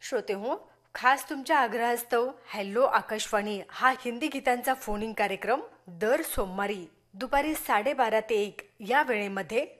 श्रोते हो, खास तुमच्या आग्रहास्तव हॅलो आकाशवाणी हा हिंदी गीतांचा फोन इन कार्यक्रम दर सोमवारी दुपारी 12:30 ते 1 या वेळेमध्ये